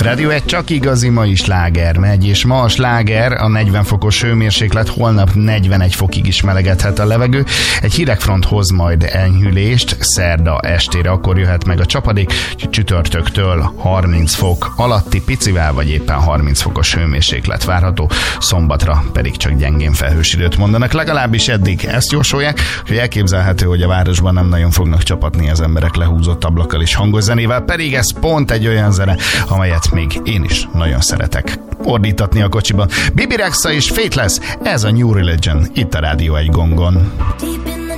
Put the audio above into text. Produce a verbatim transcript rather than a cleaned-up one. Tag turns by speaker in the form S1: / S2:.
S1: Rádió egy csak igazi mai sláger megy, és ma a sláger a negyven fokos hőmérséklet, holnap negyvenegy fokig is melegedhet a levegő. Egy hidegfront hoz majd enyhülést, szerda estére akkor jöhet meg a csapadék, csütörtöktől harminc fok alatti picivel, vagy éppen harminc fokos hőmérséklet várható, szombatra pedig csak gyengén felhős időt mondanak, legalábbis eddig ezt jósolják, hogy elképzelhető, hogy a városban nem nagyon fognak csapatni az emberek lehúzott ablakkal és hangos zenével, pedig ez pont egy olyan zene, amelyet még én is nagyon szeretek ordítatni a kocsiban. Bibi Rexha és Faithless, ez a New Religion, itt a Rádió egy gongon.